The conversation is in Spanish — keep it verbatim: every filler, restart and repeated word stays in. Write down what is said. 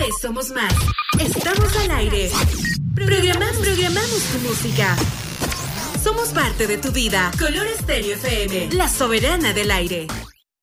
vez somos más. Estamos al aire. Programamos, programamos tu música. Somos parte de tu vida. Color Estéreo F M, la soberana del aire.